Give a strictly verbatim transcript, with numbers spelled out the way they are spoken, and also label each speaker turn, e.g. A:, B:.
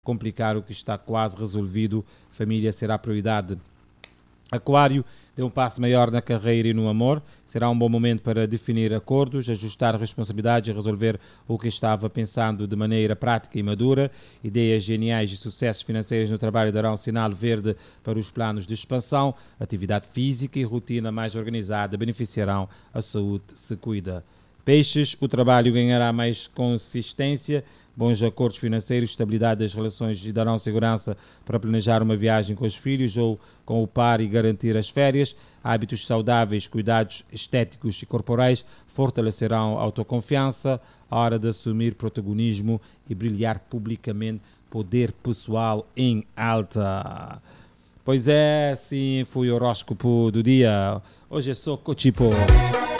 A: complicar o que está quase resolvido. Família será prioridade. Aquário, dê um passo maior na carreira e no amor. Será um bom momento para definir acordos, ajustar responsabilidades e resolver o que estava pensando de maneira prática e madura. Ideias geniais e sucessos financeiros no trabalho darão sinal verde para os planos de expansão. Atividade física e rotina mais organizada beneficiarão a saúde se cuida. Peixes, o trabalho ganhará mais consistência. Bons acordos financeiros, estabilidade das relações lhe darão segurança para planejar uma viagem com os filhos ou com o par e garantir as férias. Hábitos saudáveis, cuidados estéticos e corporais fortalecerão a autoconfiança. A hora de assumir protagonismo e brilhar publicamente, poder pessoal em alta. Pois é, sim, foi o horóscopo do dia. Hoje é só Cochipo.